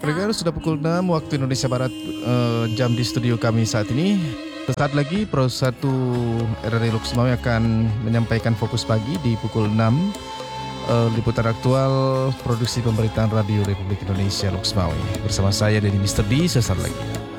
Pendengar, sudah pukul 6 waktu Indonesia Barat, jam di studio kami saat ini. Sesaat lagi Pro 1 RRI Lok Sumawe akan menyampaikan fokus pagi di pukul 6, liputan aktual produksi pemberitaan Radio Republik Indonesia Lok Sumawe. Bersama saya Denny Mr. D, sesaat lagi.